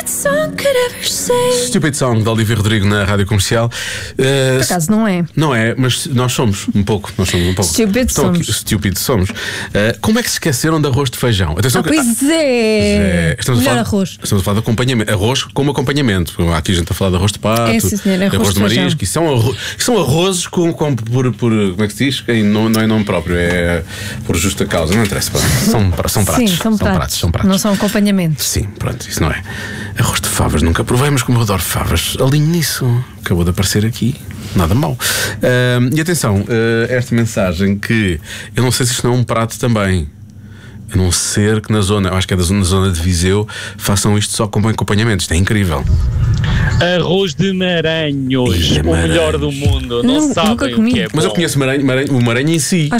Stupid Song de Olivia Rodrigo na Rádio Comercial. Por acaso não é. Não é, mas nós somos um pouco. Stupid somos. Stupid somos. Como é que se esqueceram de arroz de feijão? Atenção Pois é. Estamos Melhor a arroz. Estamos a falar de acompanhamento. Arroz como acompanhamento. Há aqui gente a falar de arroz de pato, É, sim, senhor, arroz de de feijão. marisco. São arrozes por como é que se diz? Não é nome próprio, é por justa causa. Não interessa. São pratos. Sim, são pratos. Não são acompanhamentos. Sim, pronto, isso não é. Arroz de favas nunca provei, mas como eu adoro favas, alinho nisso. Acabou de aparecer aqui. Nada mal. E atenção, esta mensagem que eu não sei se isto não é um prato também. A não ser que na zona, eu acho que é na zona de Viseu, façam isto só como acompanhamento. Isto é incrível. Arroz de Maranhos, Ih, o melhor do mundo. Não Nunca sabem comi. o que é bom. Mas eu conheço o Maranhão em si.